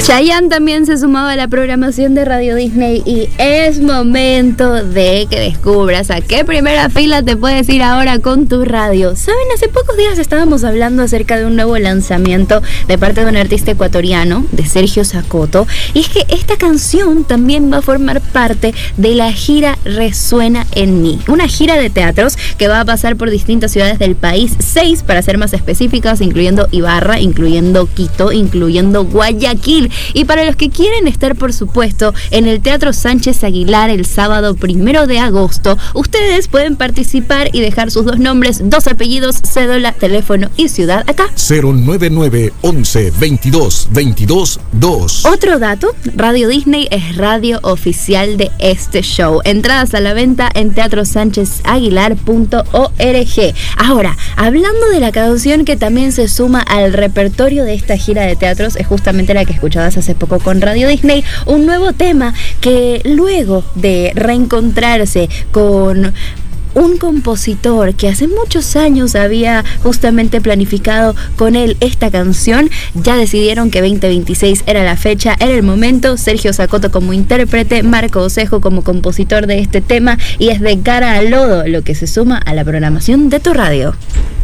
Chayanne también se sumaba a la programación de Radio Disney y es momento de que descubras a qué primera fila te puedes ir ahora con tu radio. ¿Saben? Hace pocos días estábamos hablando acerca de un nuevo lanzamiento de parte de un artista ecuatoriano, de Sergio Sacoto, y es que esta canción también va a formar parte de la gira Resuena en mí, una gira de teatros que va a pasar por distintas ciudades del país, 6 para ser más específicas, incluyendo Ibarra, incluyendo Quito, incluyendo Guayaquil. Y para los que quieren estar, por supuesto, en el Teatro Sánchez Aguilar el sábado 1 de agosto, ustedes pueden participar y dejar sus 2 nombres, 2 apellidos, cédula, teléfono y ciudad acá. 099 11 22 22 2. Otro dato, Radio Disney es radio oficial de este show. Entradas a la venta en teatrosanchezaguilar.org. Ahora, hablando de la canción que también se suma al repertorio de esta gira de teatros, es justamente la que escuchabas hace poco con Radio Disney, un nuevo tema que luego de reencontrarse con un compositor que hace muchos años había justamente planificado con él esta canción, ya decidieron que 2026 era la fecha, era el momento. Sergio Sacoto como intérprete, Marco Osejo como compositor de este tema, y es De Cara al Lodo lo que se suma a la programación de tu radio.